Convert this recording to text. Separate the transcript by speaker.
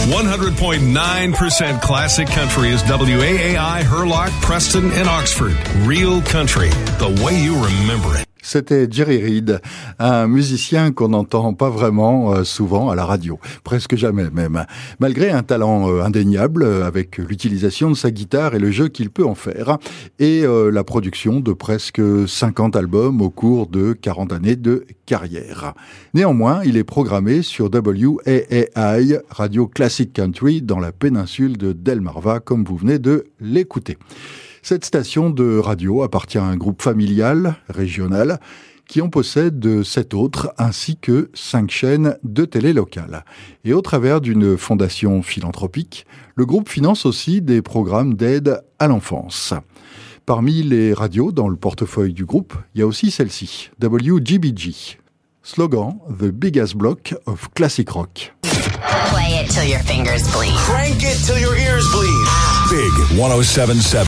Speaker 1: 100.9% classic country is WAAI, Hurlock, Preston, and Oxford. Real country, the way you remember it.
Speaker 2: C'était Jerry Reed, un musicien qu'on n'entend pas vraiment souvent à la radio, presque jamais même. Malgré un talent indéniable avec l'utilisation de sa guitare et le jeu qu'il peut en faire, et la production de presque 50 albums au cours de 40 années de carrière. Néanmoins, il est programmé sur WAAI, Radio Classic Country, dans la péninsule de Delmarva, comme vous venez de l'écouter. Cette station de radio appartient à un groupe familial, régional, qui en possède 7 autres, ainsi que 5 chaînes de télé locales. Et au travers d'une fondation philanthropique, le groupe finance aussi des programmes d'aide à l'enfance. Parmi les radios dans le portefeuille du groupe, il y a aussi celle-ci, WGBG. Slogan, The Biggest Block of Classic Rock.
Speaker 3: Play it till your fingers bleed.
Speaker 4: Crank it till your ears bleed.
Speaker 1: Big 107.7.